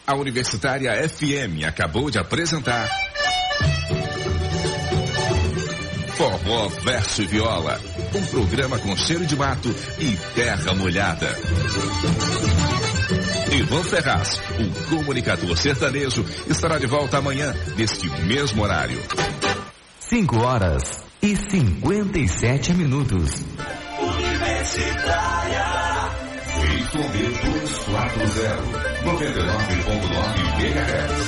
A Universitária FM acabou de apresentar Forró Verso e Viola, um programa com cheiro de mato e terra molhada. Ivan Ferraz, o comunicador sertanejo, estará de volta amanhã, neste mesmo horário. 5:57. Universitária YB 240 99.9 MHz.